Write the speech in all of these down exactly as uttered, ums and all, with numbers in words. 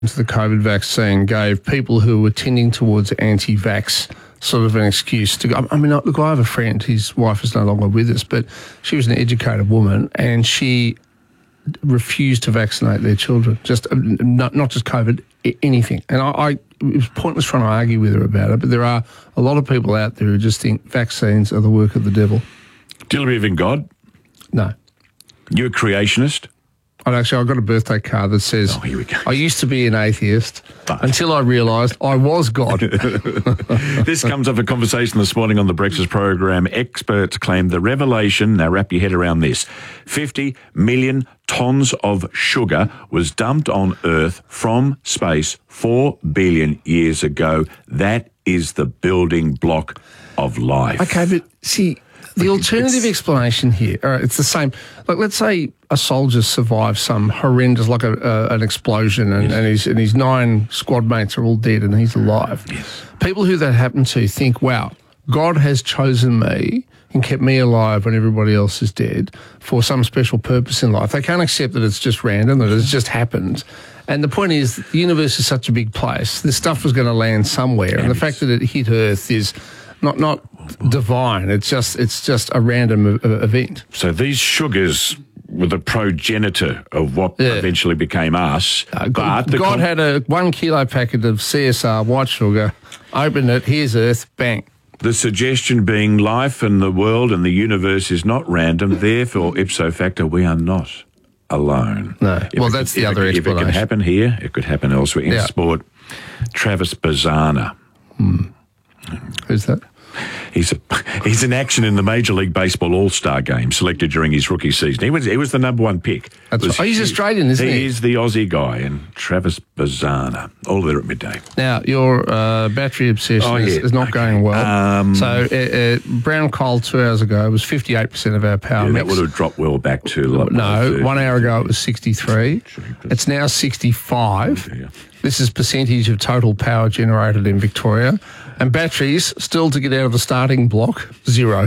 to the COVID vaccine gave people who were tending towards anti-vax sort of an excuse to go. I mean, look, I have a friend, his wife is no longer with us, but she was an educated woman and she refused to vaccinate their children, just not, not just COVID, anything. And I, I, it was pointless trying to argue with her about it, but there are a lot of people out there who just think vaccines are the work of the devil. Do you believe in God? No. You're a creationist? And actually, I got a birthday card that says, oh, here we go. I used to be an atheist but. until I realised I was God. This comes up a conversation this morning on the Breakfast program. Experts claim the revelation, now wrap your head around this, fifty million tonnes of sugar was dumped on Earth from space four billion years ago. That is the building block of life. Okay, but see, the alternative explanation here, all right, it's the same. Like, let's say a soldier survives some horrendous, like a, a, an explosion, and, yes. and, his, and his nine squad mates are all dead and he's alive. Yes. People who that happen to think, wow, God has chosen me and kept me alive when everybody else is dead for some special purpose in life. They can't accept that it's just random, that it's just happened. And the point is, the universe is such a big place. This stuff was going to land somewhere, and, and the fact that it hit Earth is not not divine. It's just it's just a random uh, event. So these sugars were the progenitor of what yeah. eventually became us. Uh, God, God com- had a one kilo packet of C S R white sugar, opened it, here's Earth, bang. The suggestion being life and the world and the universe is not random, therefore, ipso facto, we are not alone. No. If well, that's could, the other it, explanation. If it can happen here, it could happen elsewhere. In yeah. sport, Travis Bazana. Hmm. Who's that? He's a, he's in action in the Major League Baseball All-Star Game, selected during his rookie season. He was he was the number one pick. That's right. Oh, he's Australian, isn't he? He is the Aussie guy, and Travis Bazana. All there at midday. Now, your uh, battery obsession oh, is, yeah. is not okay. going well. Um, so, uh, uh, brown coal two hours ago was fifty-eight percent of our power yeah, mix. That would have dropped well back to... Like, no, one hour ago it was sixty-three. It's now sixty-five. Yeah. This is percentage of total power generated in Victoria. And batteries, still to get out of the starting block, zero.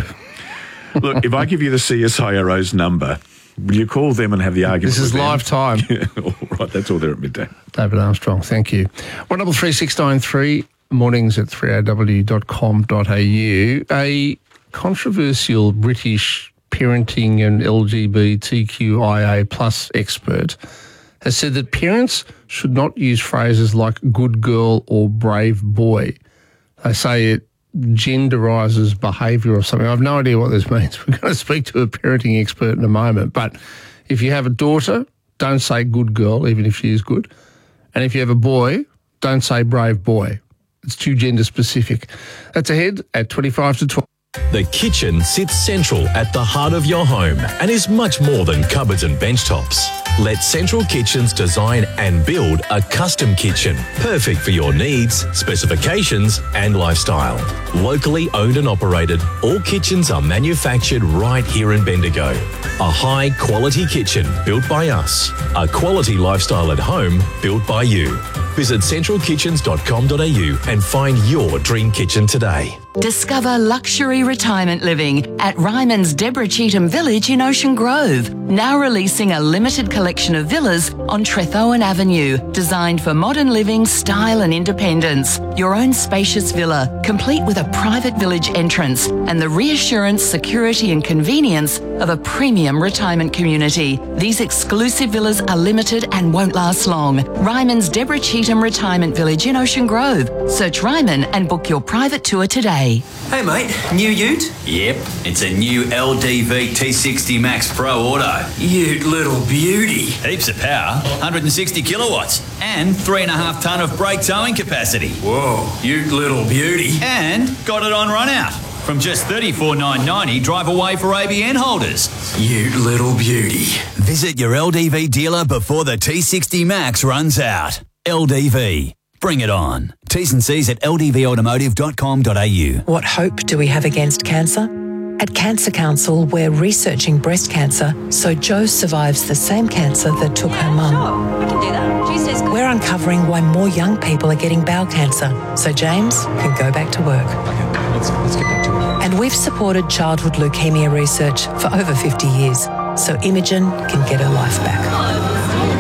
Look, if I give you the C S I R O's number, will you call them and have the argument? This is live time. Yeah, all right, that's all there at midday. David Armstrong, thank you. one double three six nine three, mornings at three a w dot com dot a u. A controversial British parenting and L G B T Q I A plus expert has said that parents should not use phrases like good girl or brave boy. They say it genderises behaviour or something. I have no idea what this means. We're going to speak to a parenting expert in a moment. But if you have a daughter, don't say good girl, even if she is good. And if you have a boy, don't say brave boy. It's too gender specific. That's ahead at twenty-five to twelve. The kitchen sits central at the heart of your home and is much more than cupboards and bench tops. Let Central Kitchens design and build a custom kitchen, perfect for your needs, specifications and lifestyle. Locally owned and operated, all kitchens are manufactured right here in Bendigo. A high-quality kitchen built by us. A quality lifestyle at home built by you. Visit central kitchens dot com dot a u and find your dream kitchen today. Discover luxury retirement living at Ryman's Deborah Cheetham Village in Ocean Grove. Now releasing a limited collection of villas on Trethowan Avenue, designed for modern living, style and independence. Your own spacious villa, complete with a private village entrance and the reassurance, security and convenience of a premium retirement community. These exclusive villas are limited and won't last long. Ryman's Deborah Cheetham Retirement Village in Ocean Grove. Search Ryman and book your private tour today. Hey mate, new ute? Yep, it's a new L D V T sixty Max Pro Auto. Ute little beauty. Heaps of power, one hundred sixty kilowatts, and three and a half tonne of brake towing capacity. Whoa, ute little beauty. And got it on run out. From just thirty-four thousand nine hundred ninety dollars, drive away for A B N holders. Ute little beauty. Visit your L D V dealer before the T sixty Max runs out. L D V. Bring it on. T's and C's at l d v automotive dot com dot a u. What hope do we have against cancer? At Cancer Council, we're researching breast cancer so Jo survives the same cancer that took her mum. Sure, we can do that. Tuesday's good. We're uncovering why more young people are getting bowel cancer so James can go back to work. Okay, let's, let's get back to work. And we've supported childhood leukemia research for over fifty years so Imogen can get her life back.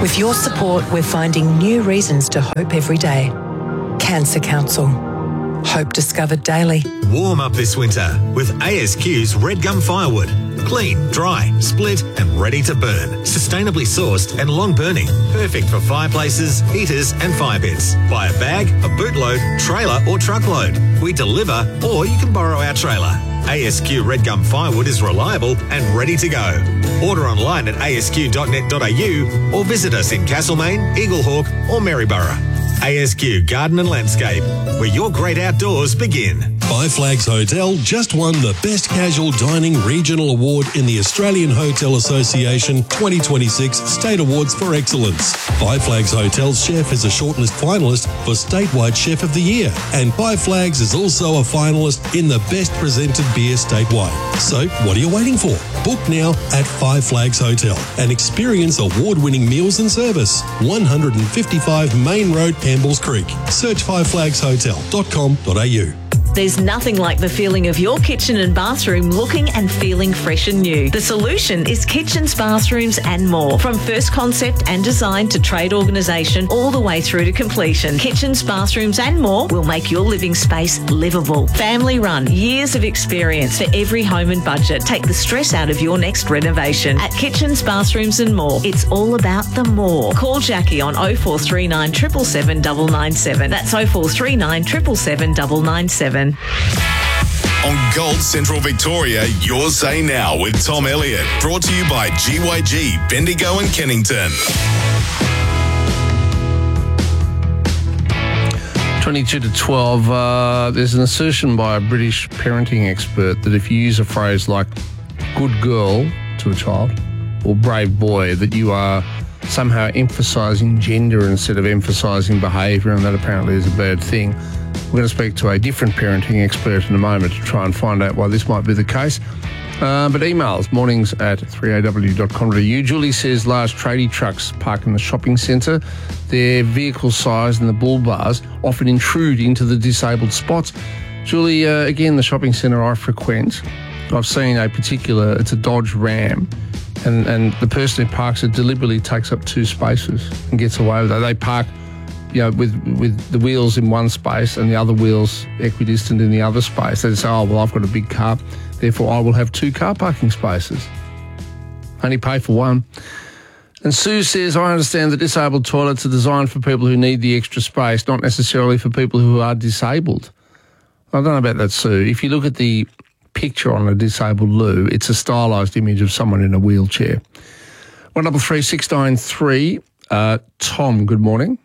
With your support, we're finding new reasons to hope every day. Cancer Council. Hope discovered daily. Warm up this winter with A S Q's Red Gum Firewood. Clean, dry, split and ready to burn. Sustainably sourced and long burning. Perfect for fireplaces, heaters and fire pits. Buy a bag, a bootload, trailer or truckload. We deliver or you can borrow our trailer. A S Q Red Gum Firewood is reliable and ready to go. Order online at a s q dot net dot a u or visit us in Castlemaine, Eaglehawk or Maryborough. A S Q Garden and Landscape, where your great outdoors begin. Five Flags Hotel just won the Best Casual Dining Regional Award in the Australian Hotel Association twenty twenty-six State Awards for Excellence. Five Flags Hotel's chef is a shortlist finalist for Statewide Chef of the Year, and Five Flags is also a finalist in the Best Presented Beer statewide. So, what are you waiting for? Book now at Five Flags Hotel and experience award-winning meals and service. one fifty-five Main Road, Campbells Creek. Search five flags hotel dot com dot a u. There's nothing like the feeling of your kitchen and bathroom looking and feeling fresh and new. The solution is kitchens, bathrooms and more. From first concept and design to trade organisation all the way through to completion. Kitchens, bathrooms and more will make your living space livable. Family run, years of experience for every home and budget. Take the stress out of your next renovation. At Kitchens, Bathrooms and More, it's all about the more. Call Jackie on oh four three nine, seven seven seven, nine nine seven. That's oh four three nine, seven seven seven, nine nine seven. On Gold Central Victoria, your say now with Tom Elliott. Brought to you by G Y G, Bendigo and Kennington. twenty-two to twelve, uh, there's an assertion by a British parenting expert that if you use a phrase like good girl to a child or brave boy, that you are somehow emphasising gender instead of emphasising behaviour, and that apparently is a bad thing. We're going to speak to a different parenting expert in a moment to try and find out why this might be the case. Uh, but emails, mornings at three a w dot com dot a u. Julie says large tradie trucks park in the shopping centre. Their vehicle size and the bull bars often intrude into the disabled spots. Julie, uh, again, the shopping centre I frequent, I've seen a particular, it's a Dodge Ram, and, and the person who parks it deliberately takes up two spaces and gets away with it. They park, you know, with with the wheels in one space and the other wheels equidistant in the other space. They say, oh, well, I've got a big car, therefore I will have two car parking spaces. Only pay for one. And Sue says, I understand that disabled toilets are designed for people who need the extra space, not necessarily for people who are disabled. I don't know about that, Sue. If you look at the picture on a disabled loo, it's a stylised image of someone in a wheelchair. one double three six nine three. Uh, Tom, good morning.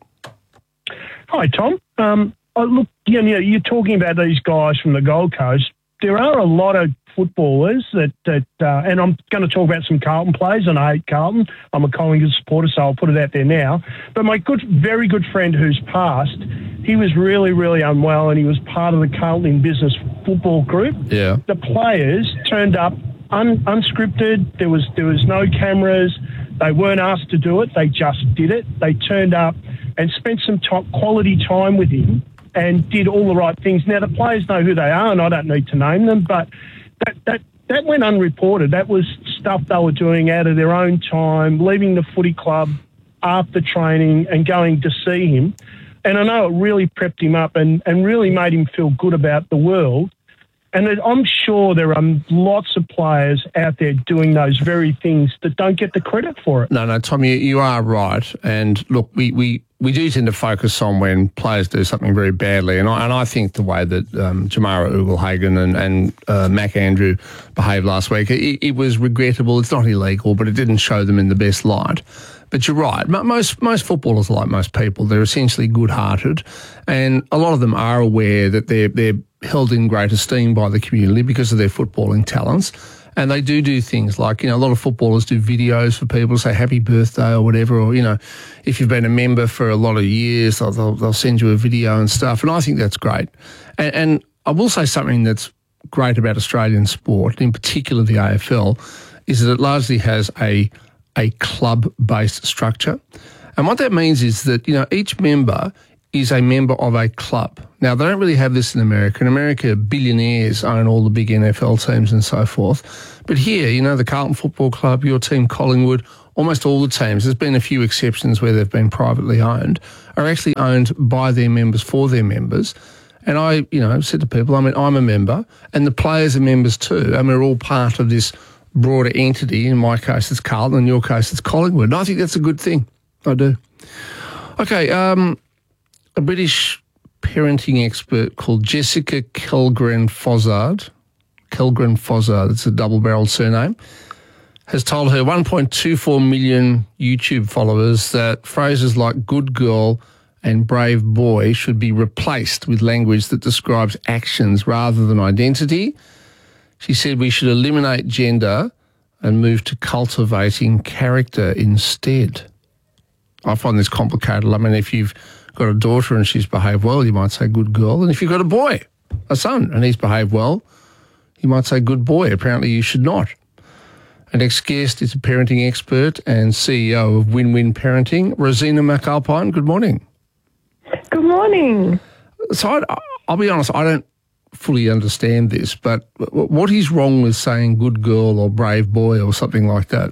Hi, Tom. Um, oh, look, you know, you're talking about these guys from the Gold Coast. There are a lot of footballers that, that uh, and I'm going to talk about some Carlton players, and I hate Carlton. I'm a Collingwood supporter, so I'll put it out there now. But my good, very good friend who's passed, he was really, really unwell, and he was part of the Carlton Business Football Group. Yeah. The players turned up un, unscripted. There was there was no cameras. They weren't asked to do it. They just did it. They turned up and spent some top quality time with him and did all the right things. Now, the players know who they are, and I don't need to name them, but that, that, that went unreported. That was stuff they were doing out of their own time, leaving the footy club after training and going to see him. And I know it really prepped him up and, and really made him feel good about the world. And I'm sure there are lots of players out there doing those very things that don't get the credit for it. No, no, Tom, you, you are right. And look, we, we, we do tend to focus on when players do something very badly. And I, and I think the way that um, Jamara Ugle-Hagan and, and uh, Mac Andrew behaved last week, it, it was regrettable. It's not illegal, but it didn't show them in the best light. But you're right. Most most footballers are like most people. They're essentially good-hearted, and a lot of them are aware that they're they're held in great esteem by the community because of their footballing talents. And they do do things like, you know, a lot of footballers do videos for people, say happy birthday or whatever, or, you know, if you've been a member for a lot of years, they'll, they'll, they'll send you a video and stuff. And I think that's great. And, and I will say something that's great about Australian sport, in particular the A F L, is that it largely has a a club-based structure. And what that means is that, you know, each member is a member of a club. Now, they don't really have this in America. In America, billionaires own all the big N F L teams and so forth. But here, you know, the Carlton Football Club, your team Collingwood, almost all the teams, there's been a few exceptions where they've been privately owned, are actually owned by their members for their members. And I, you know, said to people, I mean, I'm a member and the players are members too. And we're all part of this broader entity. In my case, it's Carlton. In your case, it's Collingwood. And I think that's a good thing. I do. Okay, um, a British parenting expert called Jessica Kellgren-Fozzard, Kellgren-Fozzard, it's a double-barreled surname, has told her one point two four million YouTube followers that phrases like good girl and brave boy should be replaced with language that describes actions rather than identity. She said we should eliminate gender and move to cultivating character instead. I find this complicated. I mean, if you've got a daughter and she's behaved well, you might say good girl. And if you've got a boy, a son, and he's behaved well, you might say good boy. Apparently you should not. Our next guest is a parenting expert and C E O of Win-Win Parenting, Rosina McAlpine. Good morning. Good morning. So I, I'll be honest, I don't fully understand this, but what is wrong with saying good girl or brave boy or something like that?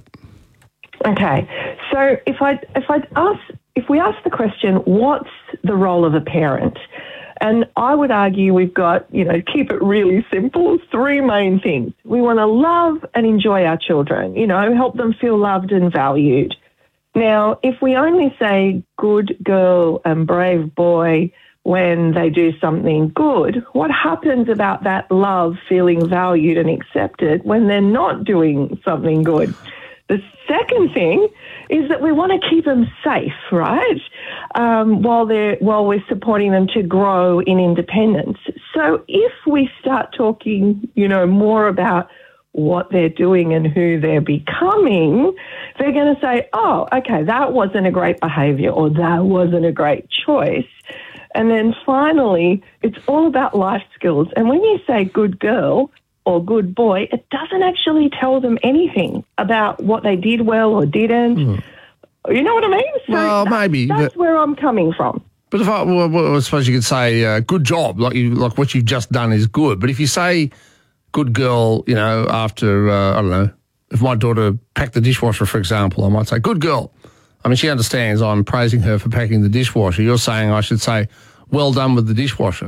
Okay, so if I if I ask if we ask the question, what's the role of a parent? And I would argue we've got, you know, keep it really simple, three main things. We want to love and enjoy our children, you know, help them feel loved and valued. Now, if we only say good girl and brave boy when they do something good, what happens about that love feeling valued and accepted when they're not doing something good? The second thing is that we want to keep them safe, right? Um, while they're while we're supporting them to grow in independence. So if we start talking, you know, more about what they're doing and who they're becoming, they're going to say, oh, okay, that wasn't a great behaviour or that wasn't a great choice. And then finally, it's all about life skills. And when you say good girl or good boy, it doesn't actually tell them anything about what they did well or didn't. Mm. You know what I mean? So well, that, maybe. That's but, where I'm coming from. But if I, well, well, I suppose you could say uh, good job, like you, like what you've just done is good. But if you say good girl, you know, after, uh, I don't know, if my daughter packed the dishwasher, for example, I might say good girl. I mean, she understands I'm praising her for packing the dishwasher. You're saying I should say, well done with the dishwasher.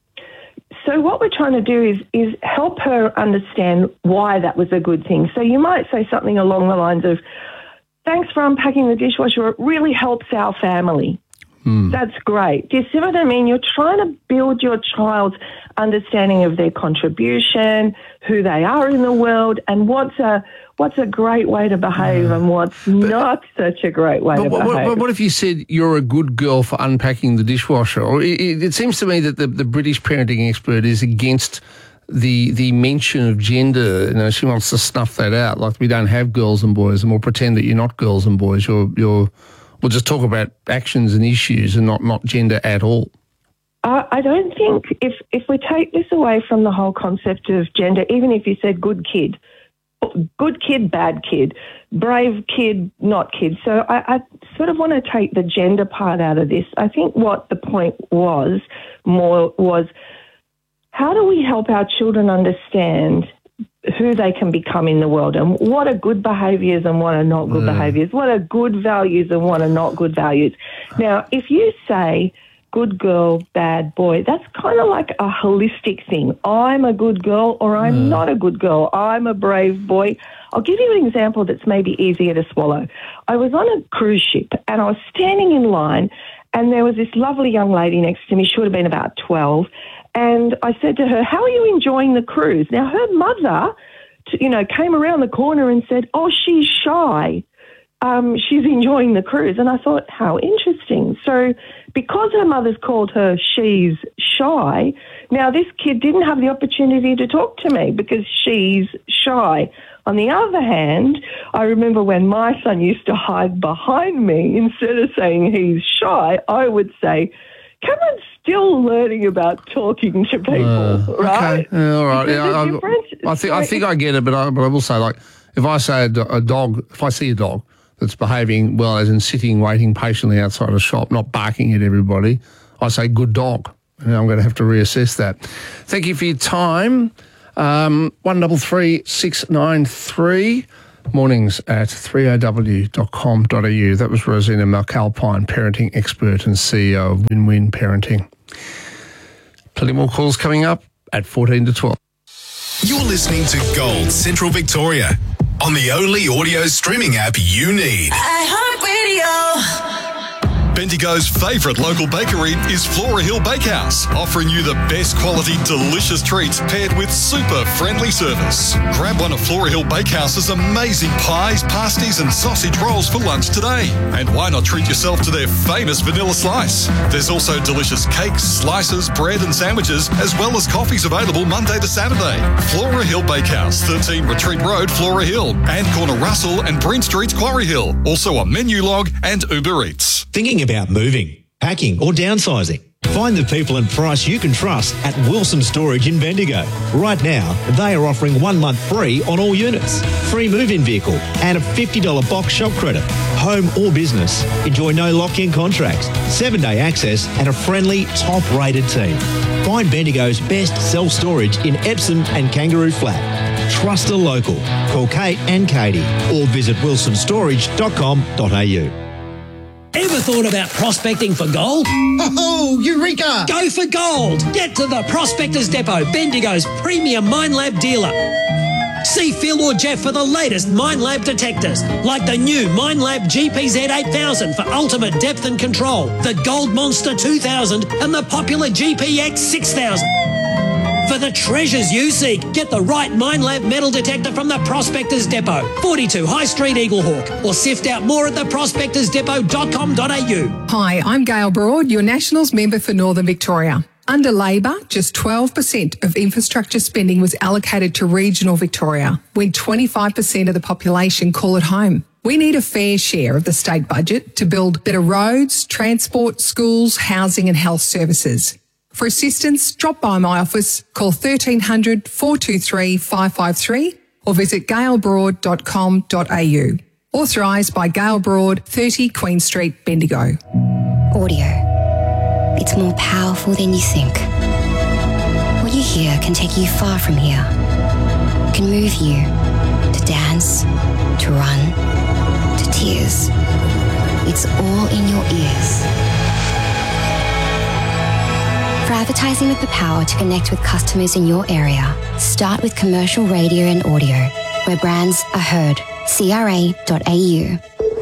So what we're trying to do is is help her understand why that was a good thing. So you might say something along the lines of, thanks for unpacking the dishwasher. It really helps our family. Hmm. That's great. Do you see what I mean? You're trying to build your child's understanding of their contribution, who they are in the world, and what's a what's a great way to behave and what's but, not such a great way but to what, behave. What, what if you said you're a good girl for unpacking the dishwasher? Or it, it seems to me that the, the British parenting expert is against the the mention of gender. You know, she wants to snuff that out. Like we don't have girls and boys, and we'll pretend that you're not girls and boys. You're you're we'll just talk about actions and issues and not, not gender at all. Uh, I don't think if if we take this away from the whole concept of gender, even if you said good kid, good kid, bad kid, brave kid, not kid. So I, I sort of want to take the gender part out of this. I think what the point was more was how do we help our children understand who they can become in the world and what are good behaviours and what are not good mm. behaviours, what are good values and what are not good values. Now, if you say good girl, bad boy, that's kind of like a holistic thing. I'm a good girl or I'm mm. not a good girl. I'm a brave boy. I'll give you an example that's maybe easier to swallow. I was on a cruise ship and I was standing in line and there was this lovely young lady next to me. She would have been about twelve. And I said to her, how are you enjoying the cruise? Now, her mother, you know, came around the corner and said, oh, she's shy. Um, she's enjoying the cruise. And I thought, how interesting. So because her mother's called her she's shy, now this kid didn't have the opportunity to talk to me because she's shy. On the other hand, I remember when my son used to hide behind me, instead of saying he's shy, I would say, Cameron's still learning about talking to people, uh, right? Okay. Yeah, all right. Yeah, I, I think I think I get it, but I, but I will say, like, if I say a, a dog, if I see a dog that's behaving well, as in sitting, waiting patiently outside a shop, not barking at everybody, I say good dog. And I'm going to have to reassess that. Thank you for your time. Um, one double three six nine three. mornings at three a w dot com dot a u. That was Rosina McAlpine, parenting expert and C E O of Win-Win Parenting. Plenty more calls coming up at fourteen to twelve. You're listening to Gold Central Victoria on the only audio streaming app you need. iHeartRadio. Bendigo's favourite local bakery is Flora Hill Bakehouse, offering you the best quality, delicious treats paired with super friendly service. Grab one of Flora Hill Bakehouse's amazing pies, pasties and sausage rolls for lunch today. And why not treat yourself to their famous vanilla slice? There's also delicious cakes, slices, bread and sandwiches, as well as coffees available Monday to Saturday. Flora Hill Bakehouse, thirteen Retreat Road, Flora Hill, and corner Russell and Breen Street, Quarry Hill. Also a menu log and Uber Eats. Thinking about moving, packing or downsizing? Find the people and price you can trust at Wilson Storage in Bendigo. Right now, they are offering one month free on all units, free move-in vehicle and a fifty dollars box shop credit. Home or business, enjoy no lock-in contracts, seven-day access and a friendly, top-rated team. Find Bendigo's best self-storage in Epsom and Kangaroo Flat. Trust a local. Call Kate and Katie or visit wilson storage dot com dot a u. Ever thought about prospecting for gold? Oh, Eureka! Go for gold! Get to the Prospectors Depot, Bendigo's premium Minelab dealer. See Phil or Jeff for the latest Minelab detectors, like the new Minelab G P Z eight thousand for ultimate depth and control, the Gold Monster two thousand and the popular G P X six thousand. For the treasures you seek, get the right Minelab metal detector from the Prospectors Depot, forty-two High Street, Eaglehawk, or sift out more at the prospectors depot dot com dot a u. Hi, I'm Gail Broad, your Nationals member for Northern Victoria. Under Labor, just twelve percent of infrastructure spending was allocated to regional Victoria, when twenty-five percent of the population call it home. We need a fair share of the state budget to build better roads, transport, schools, housing and health services. For assistance, drop by my office, call thirteen hundred, four two three, five five three or visit gail broad dot com dot a u. Authorised by Gail Broad, thirty Queen Street, Bendigo. Audio. It's more powerful than you think. What you hear can take you far from here. It can move you to dance, to run, to tears. It's all in your ears. For advertising with the power to connect with customers in your area, start with commercial radio and audio, where brands are heard. c r a dot a u.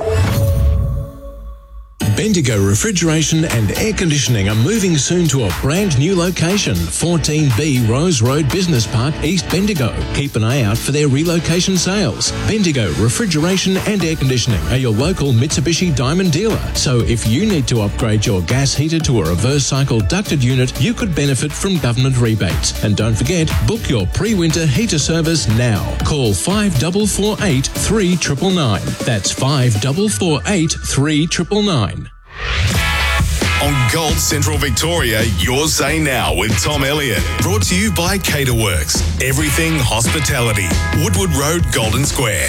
Bendigo Refrigeration and Air Conditioning are moving soon to a brand new location, fourteen B Rose Road Business Park, East Bendigo. Keep an eye out for their relocation sales. Bendigo Refrigeration and Air Conditioning are your local Mitsubishi Diamond dealer. So if you need to upgrade your gas heater to a reverse cycle ducted unit, you could benefit from government rebates. And don't forget, book your pre-winter heater service now. Call five four four eight, three nine nine nine. That's five four four eight, three nine nine nine. On Gold Central Victoria, your say now with Tom Elliott. Brought to you by Caterworks. Everything hospitality. Woodward Road, Golden Square.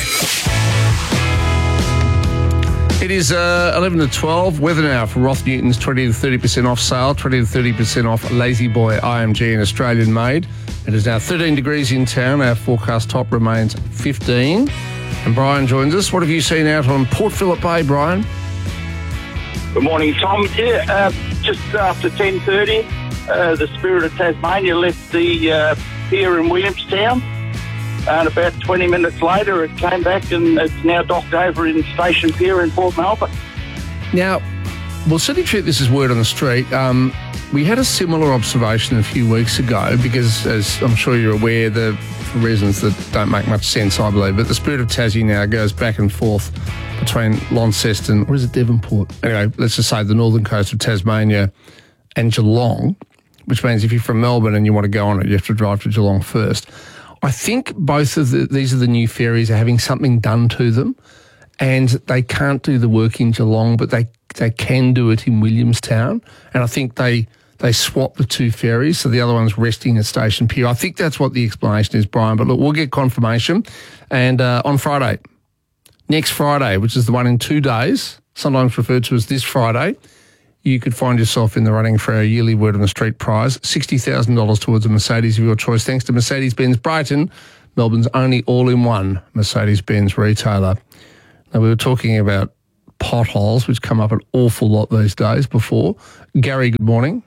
It is uh, eleven to twelve. Weather now for Roth Newton's twenty to thirty percent off sale, twenty to thirty percent off Lazy Boy I M G and Australian made. It is now thirteen degrees in town. Our forecast top remains fifteen. And Brian joins us. What have you seen out on Port Phillip Bay, Brian? Good morning, Tom. Yeah, uh, just after ten thirty, uh, the Spirit of Tasmania left the uh, pier in Williamstown. And about twenty minutes later, it came back and it's now docked over in Station Pier in Port Melbourne. Now, we'll certainly treat this as word on the street. Um, we had a similar observation a few weeks ago because, as I'm sure you're aware, the for reasons that don't make much sense, I believe, but the Spirit of Tassie now goes back and forth between Launceston, or is it Devonport? Anyway, let's just say the northern coast of Tasmania and Geelong, which means if you're from Melbourne and you want to go on it, you have to drive to Geelong first. I think both of the, these are the new ferries are having something done to them, and they can't do the work in Geelong, but they, they can do it in Williamstown. And I think they they swap the two ferries, so the other one's resting at Station Pier. I think that's what the explanation is, Brian. But look, we'll get confirmation. And uh, on Friday, next Friday, which is the one in two days, sometimes referred to as this Friday, you could find yourself in the running for our yearly Word on the Street prize, sixty thousand dollars towards a Mercedes of your choice, thanks to Mercedes-Benz Brighton, Melbourne's only all-in-one Mercedes-Benz retailer. Now, we were talking about potholes, which come up an awful lot these days before. Gary, good morning.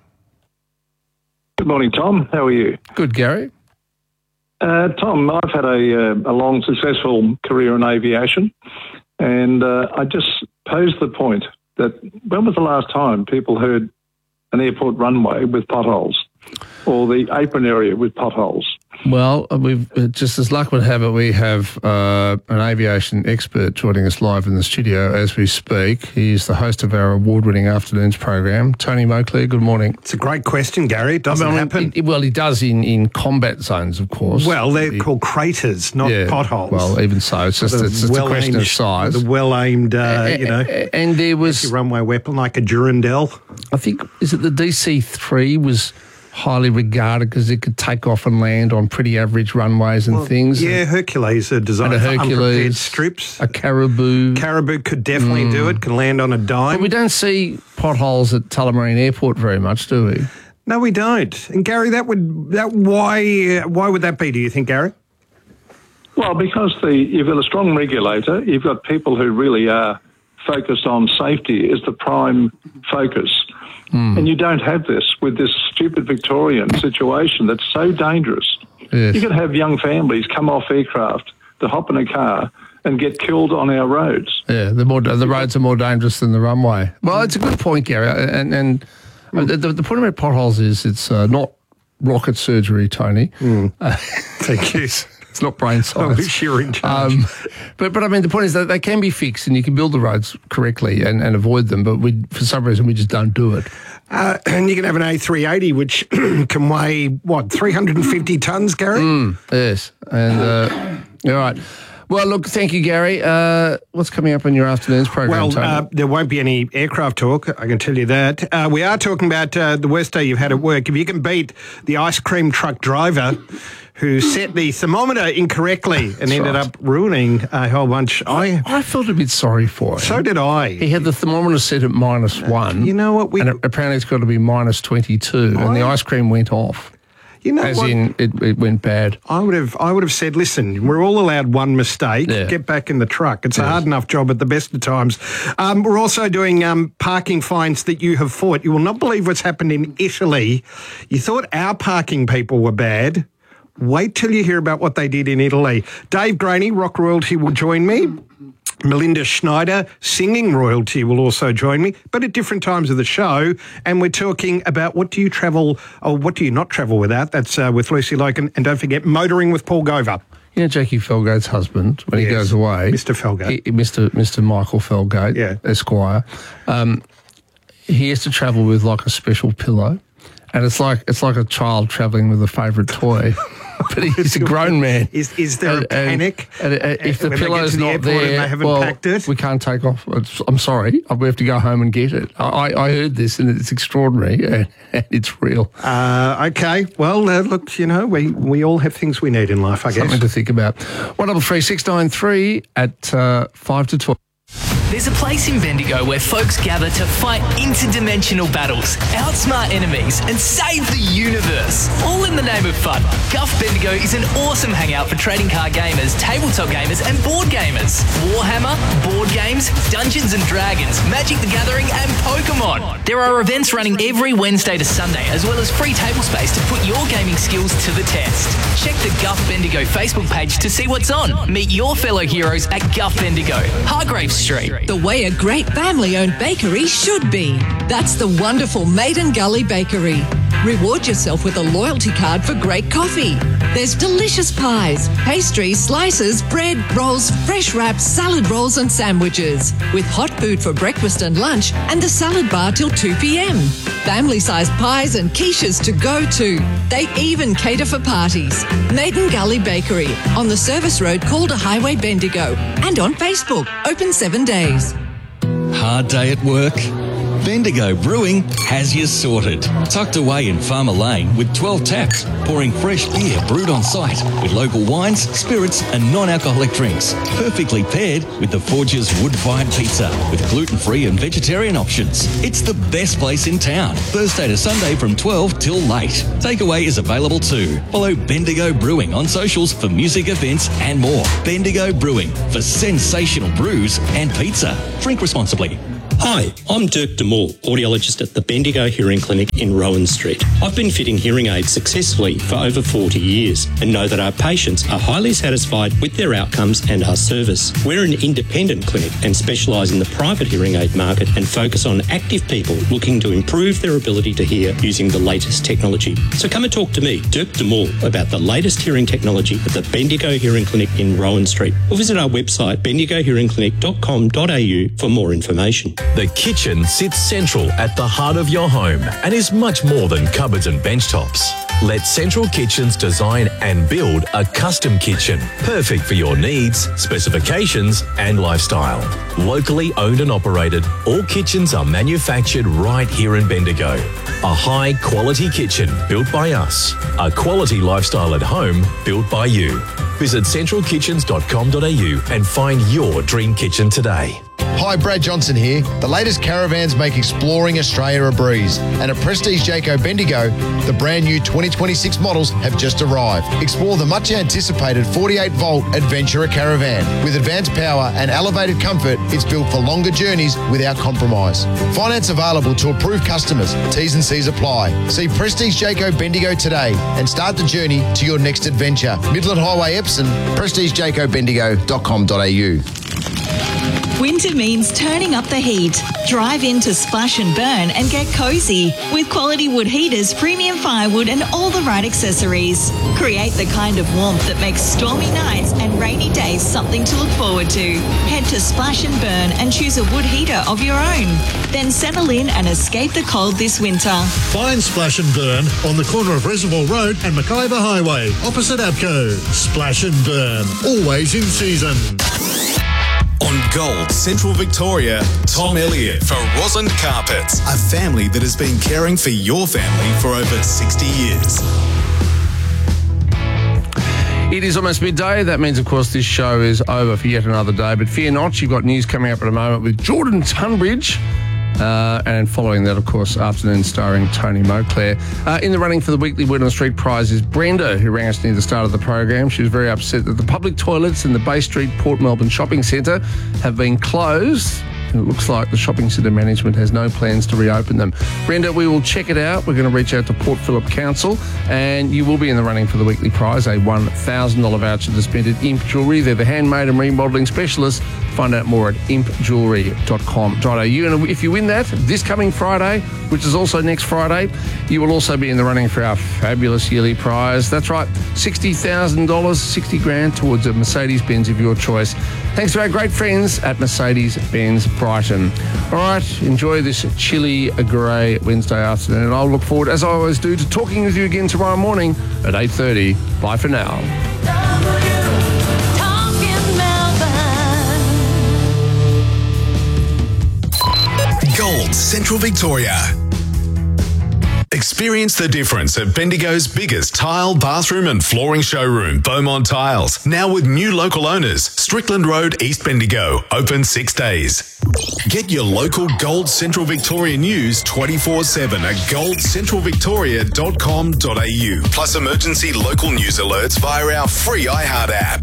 Good morning, Tom. How are you? Good, Gary. Uh, Tom, I've had a, uh, a long, successful career in aviation, and uh, I just posed the point that when was the last time people heard an airport runway with potholes or the apron area with potholes? Well, we've just as luck would have it, we have uh, an aviation expert joining us live in the studio as we speak. He's the host of our award-winning afternoons program. Tony Moakley, good morning. It's a great question, Gary. It doesn't I mean, happen. It, well, he does in, in combat zones, of course. Well, they're he, called craters, not yeah, potholes. Well, even so, it's just, it's just a question of size. The well-aimed, uh, a, you know, a, and there was runway weapon like a Durandal. I think, is it the D C three was highly regarded because it could take off and land on pretty average runways and well, things. Yeah, Hercules are designed and a for Hercules, unprepared strips. A Caribou. Caribou could definitely mm. do it, can land on a dime. But we don't see potholes at Tullamarine Airport very much, do we? No, we don't. And Gary, that would that why uh, why would that be, do you think, Gary? Well, because the you've got a strong regulator, you've got people who really are focused on safety as the prime focus. Mm. And you don't have this with this stupid Victorian situation that's so dangerous. Yes. You could have young families come off aircraft to hop in a car and get killed on our roads. Yeah, the more the roads are more dangerous than the runway. Well, it's a good point, Gary. And and mm. the, the point about potholes is it's uh, not rocket surgery, Tony. Mm. Uh, Thank you. It's not brain science. I wish you were in charge. Um, but, but I mean, the point is that they can be fixed and you can build the roads correctly and, and avoid them, but we, for some reason we just don't do it. Uh, and you can have an A three eighty, which can weigh, what, three hundred fifty tonnes, Gary? Mm, yes. And, uh, all right. Well, look, thank you, Gary. Uh, what's coming up on your afternoon's program, Well, Tony? uh, there won't be any aircraft talk, I can tell you that. Uh, we are talking about uh, the worst day you've had at work. If you can beat the ice cream truck driver who set the thermometer incorrectly and That's ended right. up ruining a whole bunch. I I felt a bit sorry for him. So did I. He had the thermometer set at minus one. You know what? We, and apparently it's got to be minus twenty-two, I, and the ice cream went off. You know As what? in, it, it went bad. I would have I would have said, listen, we're all allowed one mistake. Yeah. Get back in the truck. It's yes. a hard enough job at the best of times. Um, we're also doing um, parking fines that you have fought. You will not believe what's happened in Italy. You thought our parking people were bad. Wait till you hear about what they did in Italy. Dave Graney, rock royalty, will join me. Melinda Schneider, singing royalty, will also join me, but at different times of the show. And we're talking about what do you travel, or what do you not travel without? That's uh, with Lucy Loken. And don't forget, motoring with Paul Gover. You know Jackie Felgate's husband, when yes. he goes away. Mister Felgate. He, Mister Mister Michael Felgate, yeah. Esquire. Um, he has to travel with like a special pillow. And it's like it's like a child travelling with a favourite toy. But he's a grown man. Is is there and, a panic? And, and, and if the when pillow's they get to the not airport there, and they haven't well, packed it? we can't take off. It's, I'm sorry, we have to go home and get it. I, I heard this and it's extraordinary and, and it's real. Uh, okay, well, uh, look, you know, we, we all have things we need in life, I guess. Something to think about. One double three six nine three at uh, five to twelve. There's a place in Bendigo where folks gather to fight interdimensional battles, outsmart enemies, and save the universe. All in the name of fun. Guff Bendigo is an awesome hangout for trading card gamers, tabletop gamers, and board gamers. Warhammer, board games, Dungeons and Dragons, Magic the Gathering, and Pokemon. There are events running every Wednesday to Sunday, as well as free table space to put your gaming skills to the test. Check the Guff Bendigo Facebook page to see what's on. Meet your fellow heroes at Guff Bendigo, Hargrave Street. The way a great family-owned bakery should be. That's the wonderful Maiden Gully Bakery. Reward yourself with a loyalty card for great coffee. There's delicious pies, pastries, slices, bread, rolls, fresh wraps, salad rolls and sandwiches. With hot food for breakfast and lunch and the salad bar till two p.m. Family-sized pies and quiches to go to. They even cater for parties. Maiden Gully Bakery on the service road Calder Highway, Bendigo, and on Facebook, open seven days. Hard day at work? Bendigo Brewing has you sorted. Tucked away in Farmer Lane with twelve taps, pouring fresh beer brewed on site with local wines, spirits and non-alcoholic drinks. Perfectly paired with the Forge's wood-fired pizza with gluten-free and vegetarian options. It's the best place in town. Thursday to Sunday from twelve till late. Takeaway is available too. Follow Bendigo Brewing on socials for music events and more. Bendigo Brewing for sensational brews and pizza. Drink responsibly. Hi, I'm Dirk DeMoore, audiologist at the Bendigo Hearing Clinic in Rowan Street. I've been fitting hearing aids successfully for over forty years and know that our patients are highly satisfied with their outcomes and our service. We're an independent clinic and specialise in the private hearing aid market and focus on active people looking to improve their ability to hear using the latest technology. So come and talk to me, Dirk DeMoore, about the latest hearing technology at the Bendigo Hearing Clinic in Rowan Street, or visit our website bendigo hearing clinic dot com dot a u for more information. The kitchen sits central at the heart of your home and is much more than cupboards and bench tops. Let Central Kitchens design and build a custom kitchen, perfect for your needs, specifications and lifestyle. Locally owned and operated, all kitchens are manufactured right here in Bendigo. A high quality kitchen built by us. A quality lifestyle at home built by you. Visit central kitchens dot com dot a u and find your dream kitchen today. Hi, Brad Johnson here. The latest caravans make exploring Australia a breeze. And at Prestige Jayco Bendigo, the brand new twenty twenty-six models have just arrived. Explore the much anticipated forty-eight volt Adventurer Caravan. With advanced power and elevated comfort, it's built for longer journeys without compromise. Finance available to approved customers. T's and C's apply. See Prestige Jayco Bendigo today and start the journey to your next adventure. Midland Highway, Epsom, prestige jayco bendigo dot com dot a u. Winter means turning up the heat. Drive into Splash and Burn and get cozy with quality wood heaters, premium firewood and all the right accessories. Create the kind of warmth that makes stormy nights and rainy days something to look forward to. Head to Splash and Burn and choose a wood heater of your own. Then settle in and escape the cold this winter. Find Splash and Burn on the corner of Reservoir Road and Mackay Highway, opposite Abco. Splash and Burn, always in season. On Gold Central Victoria, Tom Elliott for Rosand Carpets, a family that has been caring for your family for over sixty years. It is almost midday. That means, of course, this show is over for yet another day. But fear not, you've got news coming up in a moment with Jordan Tunbridge. Uh, and following that, of course, afternoon starring Tony Moclair. Uh, in the running for the weekly Word on the Street prize is Brenda, who rang us near the start of the program. She was very upset that the public toilets in the Bay Street Port Melbourne Shopping Centre have been closed. And it looks like the shopping centre management has no plans to reopen them. Brenda, we will check it out. We're going to reach out to Port Phillip Council, and you will be in the running for the weekly prize, a one thousand dollars voucher to spend at Imp Jewellery. They're the handmade and remodelling specialists. Find out more at imp jewellery dot com dot a u. And if you win that this coming Friday, which is also next Friday, you will also be in the running for our fabulous yearly prize. That's right, sixty thousand dollars, sixty grand towards a Mercedes-Benz of your choice. Thanks to our great friends at Mercedes-Benz Brighton. All right, enjoy this chilly grey Wednesday afternoon. And I'll look forward, as I always do, to talking with you again tomorrow morning at eight thirty. Bye for now. Gold Central Victoria. Experience the difference at Bendigo's biggest tile, bathroom and flooring showroom, Beaumont Tiles. Now with new local owners, Strickland Road, East Bendigo, open six days. Get your local Gold Central Victoria news twenty-four seven at gold central victoria dot com dot a u. Plus emergency local news alerts via our free iHeart app.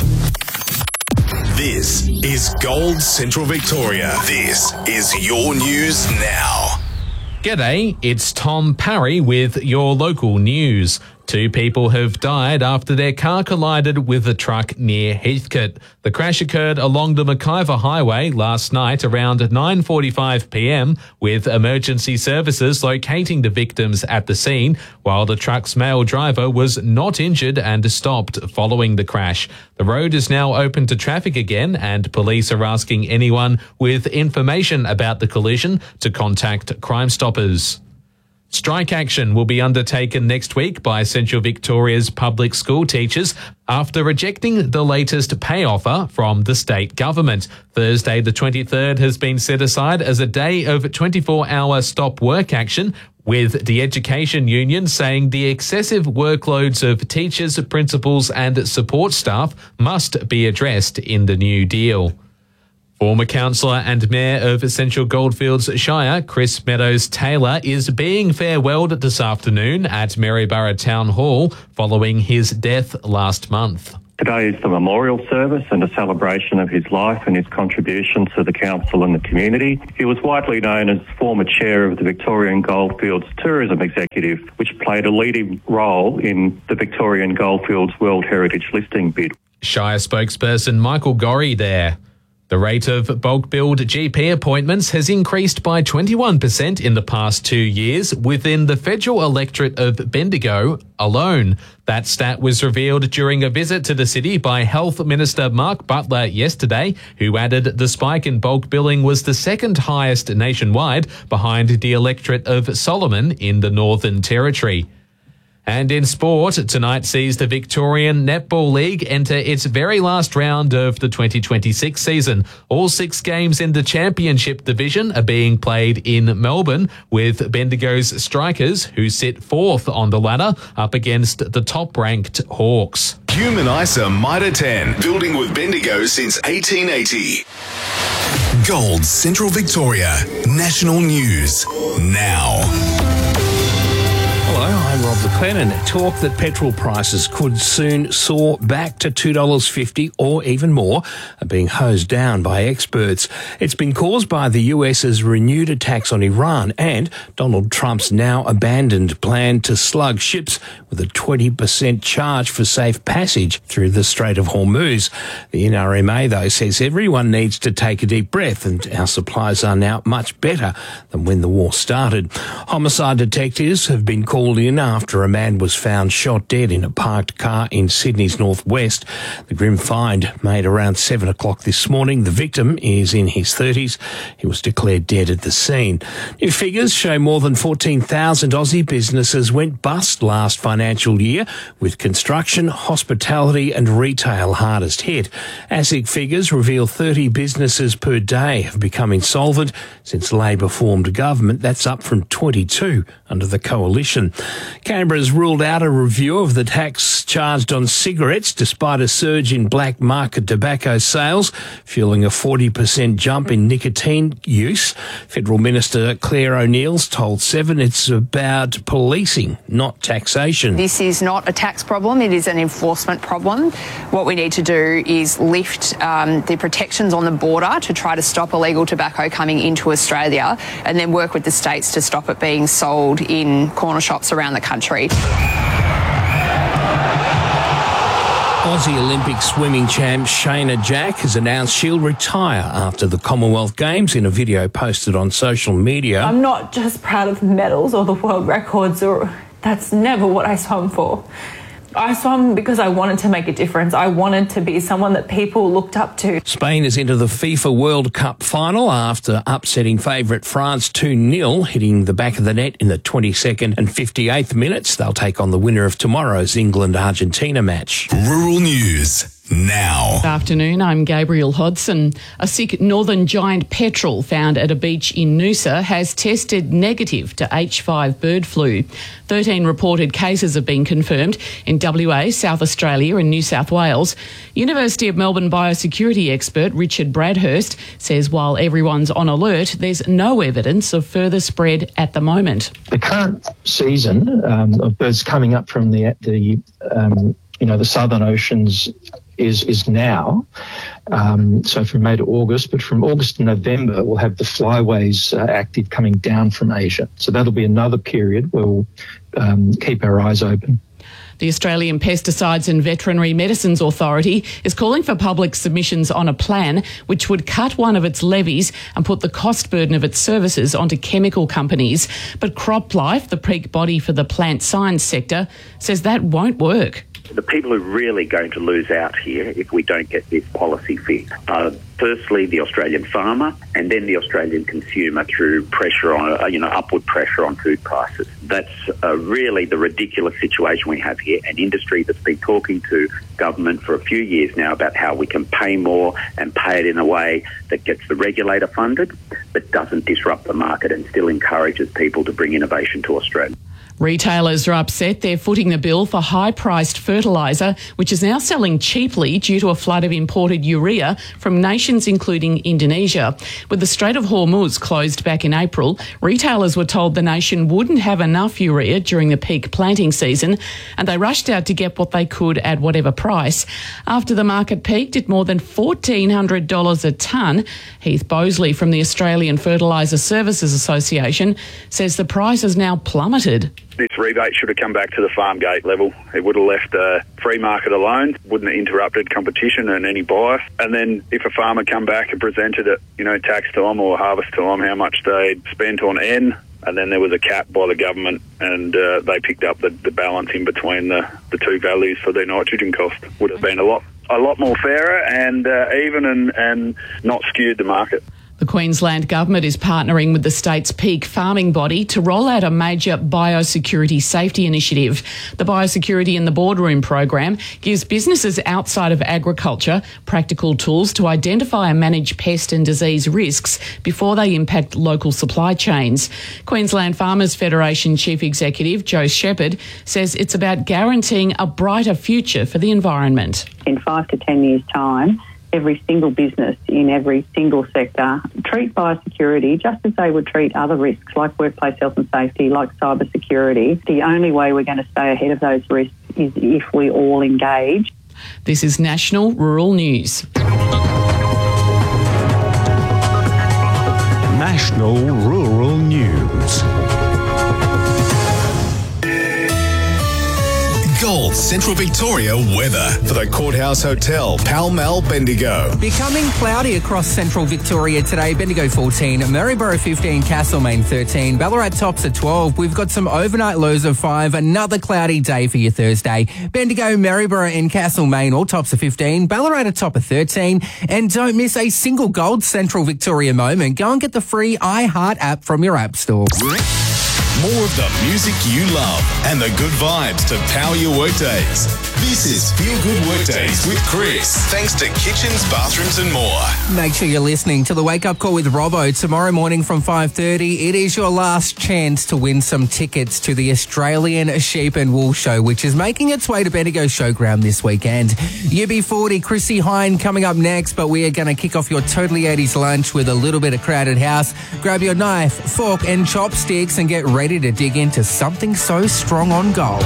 This is Gold Central Victoria. This is your news now. G'day, it's Tom Parry with your local news. Two people have died after their car collided with a truck near Heathcote. The crash occurred along the McIver Highway last night around nine forty-five p m, with emergency services locating the victims at the scene, while the truck's male driver was not injured and stopped following the crash. The road is now open to traffic again, and police are asking anyone with information about the collision to contact Crime Stoppers. Strike action will be undertaken next week by Central Victoria's public school teachers after rejecting the latest pay offer from the state government. Thursday the twenty-third has been set aside as a day of twenty-four hour stop work action, with the Education Union saying the excessive workloads of teachers, principals and support staff must be addressed in the new deal. Former councillor and mayor of Central Goldfields Shire, Chris Meadows-Taylor, is being farewelled this afternoon at Maryborough Town Hall following his death last month. Today is the memorial service and a celebration of his life and his contributions to the council and the community. He was widely known as former chair of the Victorian Goldfields Tourism Executive, which played a leading role in the Victorian Goldfields World Heritage listing bid. Shire spokesperson Michael Gorrie there. The rate of bulk billed G P appointments has increased by twenty-one percent in the past two years within the federal electorate of Bendigo alone. That stat was revealed during a visit to the city by Health Minister Mark Butler yesterday, who added the spike in bulk billing was the second highest nationwide, behind the electorate of Solomon in the Northern Territory. And in sport, tonight sees the Victorian Netball League enter its very last round of the twenty twenty-six season. All six games in the Championship division are being played in Melbourne, with Bendigo's Strikers, who sit fourth on the ladder, up against the top-ranked Hawks. Human ISA Mitre ten, building with Bendigo since eighteen eighty. Gold Central Victoria, National News, now. Hello, I'm Rob McLennan. Talk that petrol prices could soon soar back to two dollars fifty or even more are being hosed down by experts. It's been caused by the US's renewed attacks on Iran and Donald Trump's now abandoned plan to slug ships with a twenty percent charge for safe passage through the Strait of Hormuz. The N R M A, though, says everyone needs to take a deep breath and our supplies are now much better than when the war started. Homicide detectives have been called in after a man was found shot dead in a parked car in Sydney's northwest. The grim find made around seven o'clock this morning. The victim is in his thirties. He was declared dead at the scene. New figures show more than fourteen thousand Aussie businesses went bust last financial year, with construction, hospitality and retail hardest hit. ASIC figures reveal thirty businesses per day have become insolvent since Labor formed government. That's up from twenty-two under the coalition. Canberra has ruled out a review of the tax charged on cigarettes despite a surge in black market tobacco sales, fueling a forty percent jump in nicotine use. Federal Minister Claire O'Neill's told Seven it's about policing, not taxation. This is not a tax problem, it is an enforcement problem. What we need to do is lift um, the protections on the border to try to stop illegal tobacco coming into Australia, and then work with the states to stop it being sold in corner shops around the country. Aussie Olympic swimming champ Shayna Jack has announced she'll retire after the Commonwealth Games in a video posted on social media. I'm not just proud of the medals or the world records, or that's never what I swam for. I swam because I wanted to make a difference. I wanted to be someone that people looked up to. Spain is into the FIFA World Cup final after upsetting favourite France two nil, hitting the back of the net in the twenty-second and fifty-eighth minutes. They'll take on the winner of tomorrow's England-Argentina match. Rural News now. Good afternoon, I'm Gabriel Hodson. A sick northern giant petrel found at a beach in Noosa has tested negative to H five bird flu. thirteen reported cases have been confirmed in W A, South Australia and New South Wales. University of Melbourne biosecurity expert Richard Bradhurst says while everyone's on alert, there's no evidence of further spread at the moment. The current season um, of birds coming up from the, the um, you know, the southern oceans is is now, um, so from May to August, but from August to November we'll have the flyways uh, active coming down from Asia. So that'll be another period where we'll um, keep our eyes open. The Australian Pesticides and Veterinary Medicines Authority is calling for public submissions on a plan which would cut one of its levies and put the cost burden of its services onto chemical companies. But CropLife, the peak body for the plant science sector, says that won't work. The people who are really going to lose out here if we don't get this policy fixed are firstly the Australian farmer and then the Australian consumer through pressure on, uh, you know, upward pressure on food prices. That's uh, really the ridiculous situation we have here. An industry that's been talking to government for a few years now about how we can pay more and pay it in a way that gets the regulator funded but doesn't disrupt the market and still encourages people to bring innovation to Australia. Retailers are upset they're footing the bill for high-priced fertiliser, which is now selling cheaply due to a flood of imported urea from nations including Indonesia. With the Strait of Hormuz closed back in April, retailers were told the nation wouldn't have enough urea during the peak planting season, and they rushed out to get what they could at whatever price. After the market peaked at more than fourteen hundred dollars a tonne, Heath Bosley from the Australian Fertiliser Services Association says the price has now plummeted. This rebate should have come back to the farm gate level. It would have left uh, free market alone, wouldn't have interrupted competition and any bias. And then if a farmer come back and presented it, you know, tax time or harvest time, how much they'd spent on N, and then there was a cap by the government and uh, they picked up the, the balance in between the, the two values for their nitrogen cost. Would have been a lot a lot more fairer and uh, even and, and not skewed the market. The Queensland Government is partnering with the state's peak farming body to roll out a major biosecurity safety initiative. The Biosecurity in the Boardroom program gives businesses outside of agriculture practical tools to identify and manage pest and disease risks before they impact local supply chains. Queensland Farmers Federation Chief Executive Joe Shepherd says it's about guaranteeing a brighter future for the environment. In five to ten years' time, every single business in every single sector treat biosecurity just as they would treat other risks like workplace health and safety, like cyber security. The only way we're going to stay ahead of those risks is if we all engage. This is National Rural News. National Rural News. Gold Central Victoria weather for the Courthouse Hotel, Pall Mall, Bendigo. Becoming cloudy across Central Victoria today. Bendigo fourteen, Maryborough fifteen, Castlemaine thirteen, Ballarat tops at twelve. We've got some overnight lows of five. Another cloudy day for your Thursday. Bendigo, Maryborough and Castlemaine all tops of fifteen, Ballarat at top of thirteen. And don't miss a single Gold Central Victoria moment. Go and get the free iHeart app from your app store. More of the music you love and the good vibes to power your workdays. This is Feel Good Workdays with Chris. Thanks to kitchens, bathrooms and more. Make sure you're listening to the Wake Up Call with Robbo tomorrow morning from five thirty. It is your last chance to win some tickets to the Australian Sheep and Wool Show, which is making its way to Bendigo Showground this weekend. U B forty, Chrissy Hine coming up next, but we are going to kick off your Totally eighties lunch with a little bit of Crowded House. Grab your knife, fork and chopsticks and get ready to dig into something so strong on gold.